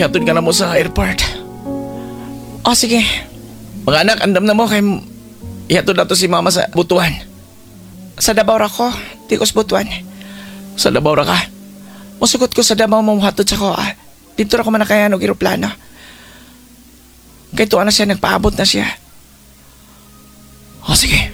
ihatod ka na mo sa airport. O sige. Mga anak, andam na mo kay ihatod na to si mama sa Butuan. Sa Davao ra ko, di ko sa Butuan. Sa Davao ra ka? Masugot ko sa Davao mo hatod sa ko. Dito ra ko manakayan og eroplano. Kay tuwa na siya, nagpaabot na siya. O sige.